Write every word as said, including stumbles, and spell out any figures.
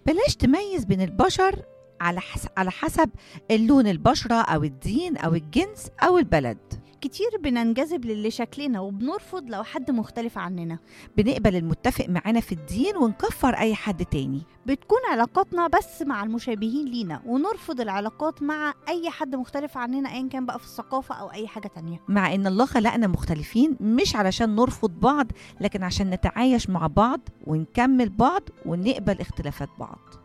بلاش تميز بين البشر على حس- على حسب اللون، البشرة أو الدين أو الجنس أو البلد. كتير بننجذب للي شكلنا وبنرفض لو حد مختلف عننا. بنقبل المتفق معانا في الدين ونكفر أي حد تاني. بتكون علاقاتنا بس مع المشابهين لينا، ونرفض العلاقات مع أي حد مختلف عننا أيا كان بقى في الثقافة أو أي حاجة تانية. مع إن الله خلقنا مختلفين، مش علشان نرفض بعض، لكن عشان نتعايش مع بعض ونكمل بعض ونقبل اختلافات بعض.